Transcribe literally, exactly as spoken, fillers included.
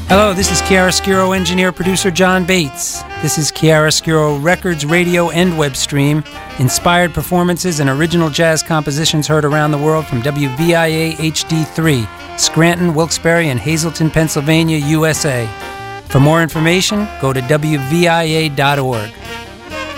Hello, this is Chiaroscuro engineer producer John Bates. This is Chiaroscuro Records, radio, and web stream. Inspired performances and original jazz compositions heard around the world from W V I A H D three, Scranton, Wilkes-Barre, and Hazleton, Pennsylvania, U S A. For more information, go to W V I A dot org.